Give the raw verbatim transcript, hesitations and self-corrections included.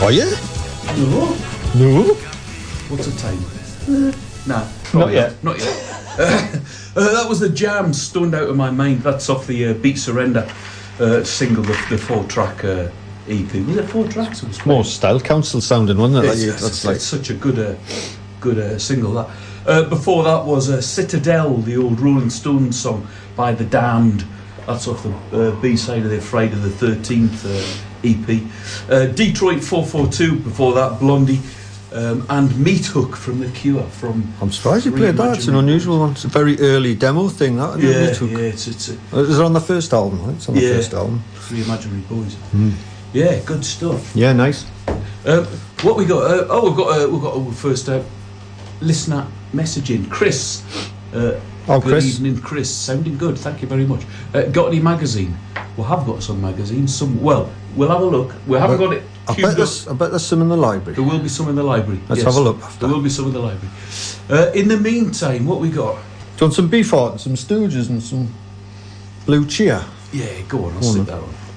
Are you? No. No. What's the time? Uh, nah. Not yet. Not yet. uh, uh, that was the Jam, Stoned Out of My Mind. That's off the uh, Beat Surrender uh, single, the, the four-track uh, E P. Was it four tracks? It was More Style Council sounding, wasn't it? It's, Like, it's, that's it's like such a good, uh, good uh, single. That. Uh, before that was uh, Citadel, the old Rolling Stones song by The Damned. That's off the uh, B-side of their Friday the thirteenth uh, E P. Uh, Detroit four four two, before that, Blondie. Um, and Meat Hook from The Cure. From I'm surprised you played that. It's an unusual one. It's a very early demo thing, that. Yeah, Meat Hook. yeah. It's, it's a, Is it on the first album? Right? It's on the yeah, first album. Three Imaginary Boys. Mm. Yeah, good stuff. Yeah, nice. Um, what we got? Uh, oh, we've got uh, we've got our first uh, listener messaging. Chris. Uh, oh, good Chris. evening, Chris. Sounding good. Thank you very much. Uh, got any magazine? We have got some magazines. Some. Well, we'll have a look. We haven't Well, got it. I bet, there's, I bet there's some in the library. There will be some in the library. Let's yes. have a look after. There will be some in the library. Uh, in the meantime, what we got? Do you want some Beefheart and some Stooges and some Blue Cheer? Yeah, go on. I'll Go on stick then. that on.